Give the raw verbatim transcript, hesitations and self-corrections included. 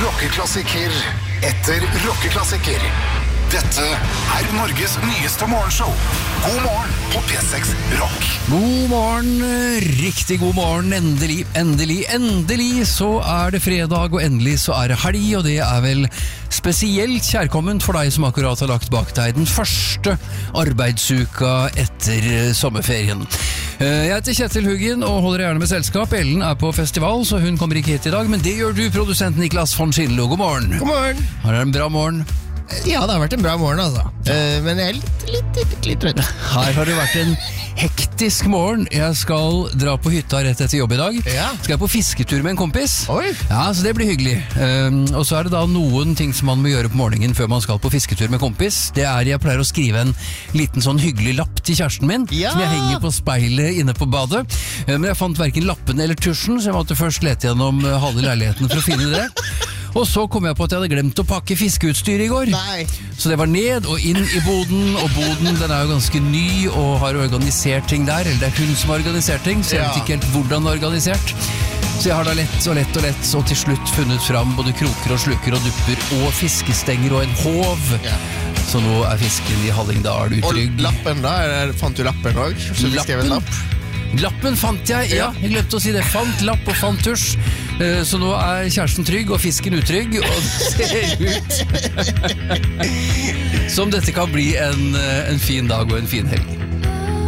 Rockeklassiker etter rockeklassiker. Dette er Norges nyeste morgenshow. God morgen på P seks Rock. God morgen, riktig god morgen. Endelig, endelig, endelig så er det fredag, og endelig så er det helg, og det er vel spesielt kjærkomment for deg som akkurat har lagt bak deg den første arbeidsuka etter sommerferien. Jeg heter Kjetil Huggen og holder gjerne med selskap. Ellen er på festival, så hun kommer ikke hit i dag, men det gjør du, produsent Niklas von Schillo. God morgen. God morgen. Har du en bra morgen? Ja, det har vært en bra morgen, altså. Uh, men jeg er litt, litt, litt, litt trøtt. Her har det vært en hektisk morgen. Jeg skal dra på hytta rett etter jobb i dag. Ja. Skal jeg på fisketur med en kompis. Oi. Ja, så det blir hyggelig. Um, og så er det da noen ting som man må gjøre på morgenen før man skal på fisketur med kompis. Det er, jeg pleier å skrive en liten sånn hyggelig lapp til kjæresten min, ja. som jeg henger på speilet inne på badet. Uh, men jeg fant hverken lappen eller tusjen, så jeg måtte først lete gjennom uh, halve leiligheten for å finne det. Og så kom jeg på at jeg hadde glemt å pakke fiskeutstyr i går. Nei. Så det var ned og inn i boden, og boden den er jo ganske ny og har organisert ting der, eller det er hun som har organisert ting, så jeg vet ikke helt hvordan det er organisert. Så jeg har da lett og lett og lett, og til slutt funnet fram både kroker og sluker og dupper og fiskestenger og en håv. Ja. Så nå er fisken i Hallingdal utrygg. Og lappen da? Fant du lappen også? Så vi skrev en lapp? Lappen fant jeg, ja, jeg glemte å si det. Fant lapp og fant tusj. Så nå er kjæresten trygg og fisken utrygg, og det ser ut som dette kan bli en, en fin dag og en fin helg.